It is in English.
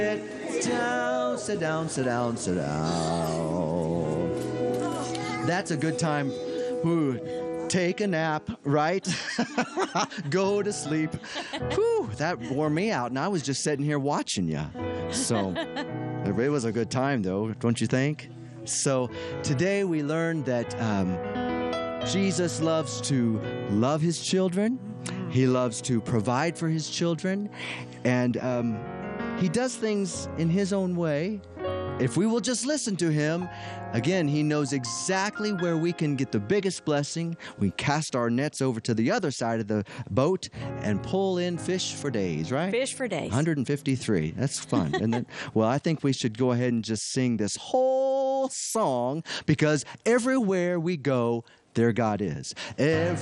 Sit down, sit down, sit down, sit down. That's a good time. Ooh, take a nap, right? Go to sleep. Whew, that wore me out, and I was just sitting here watching you. So it was a good time, though, don't you think? So today we learned that Jesus loves to love his children. He loves to provide for his children. And he does things in his own way. If we will just listen to him, again, he knows exactly where we can get the biggest blessing. We cast our nets over to the other side of the boat and pull in fish for days, right? Fish for days. 153. That's fun. And then, well, I think we should go ahead and just sing this whole song, because everywhere we go, there God is.